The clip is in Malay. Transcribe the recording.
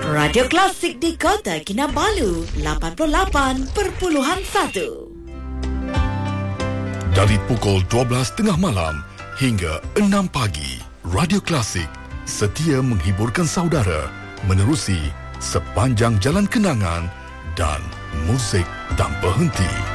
Radio Klasik di Kota Kinabalu 88.1. Dari pukul 12 tengah malam hingga 6 pagi, Radio Klasik setia menghiburkan saudara menerusi sepanjang jalan kenangan dan muzik tanpa henti.